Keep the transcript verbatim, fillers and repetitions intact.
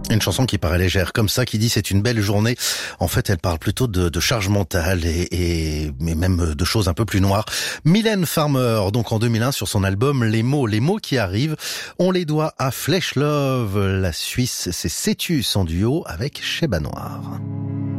Une chanson qui paraît légère, comme ça, qui dit c'est une belle journée. En fait, elle parle plutôt de, de charge mentale et, et mais même de choses un peu plus noires. Mylène Farmer, donc en deux mille un, sur son album Les mots, les mots qui arrivent, on les doit à Flèche Love. La Suisse, c'est Cétus en duo avec Sheba Noir.